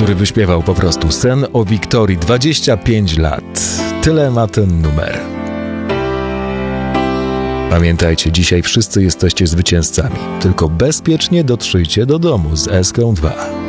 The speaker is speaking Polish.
który wyśpiewał po prostu sen o Wiktorii. 25 lat. Tyle ma ten numer. Pamiętajcie, dzisiaj wszyscy jesteście zwycięzcami. Tylko bezpiecznie dotrzyjcie do domu z Eską 2.